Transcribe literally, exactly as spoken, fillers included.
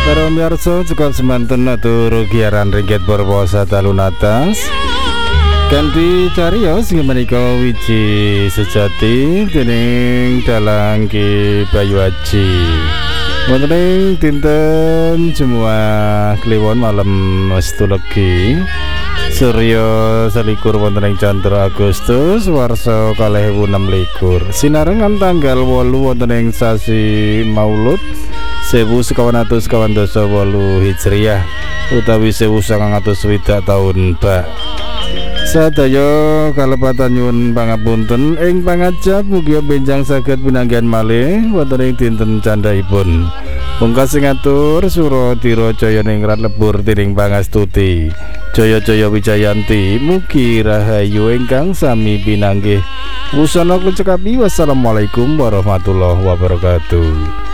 Para pemirsa cukup semanten atur giaran ringgit berpuasa talun atas kanthi cariyos menika wiji sejati dening dalang Ki Bayu Aji wonten ing dinten Jumat Kliwon malam Setu Legi Surya selikur wonten ing Candra Agustus warsa kalih ewu enem likur sinarengan tanggal wolu wonten ing sasi Maulud sewu sekawan atus sekawan dasa wolu Hijriyah utawi sewu sangang atus swidak taun bak. Sadaya kalepatan nyuwun pangapunten ing pangajap mugia benjang saged pinanggihan malih wonten ing dinten candhaipun. Pungkas ngatur Suradira Jaya ningrat lebur tiring pangastuti. Jaya-jaya Wijayanti mugi rahayu ingkang sami pinanggih. Wusana kucekapi wassalamualaikum warahmatullahi wabarakatuh.